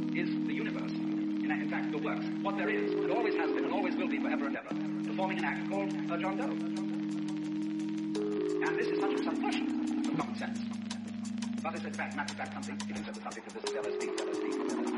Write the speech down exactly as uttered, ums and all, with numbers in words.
is the universe. In, in fact, the works, what there is, and always has been, and always will be forever and ever, performing an act called uh, John Doe. And this is such a suppression of common sense. But it's in fact, matter of fact, something, it is the subject of this L S D, L S D, L S D.